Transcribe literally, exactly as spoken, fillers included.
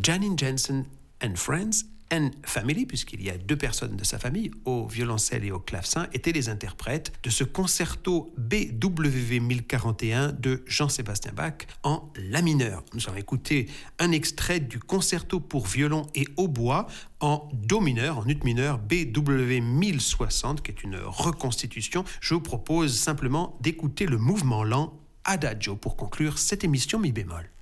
Janine Jansen and Friends and Family, puisqu'il y a deux personnes de sa famille, au violoncelle et au clavecin, étaient les interprètes de ce concerto B W V mille quarante et un de Jean-Sébastien Bach en la mineur. Nous allons écouter un extrait du concerto pour violon et hautbois en do mineur, en ut mineur, B W V mille soixante, qui est une reconstitution. Je vous propose simplement d'écouter le mouvement lent Adagio pour conclure cette émission mi bémol.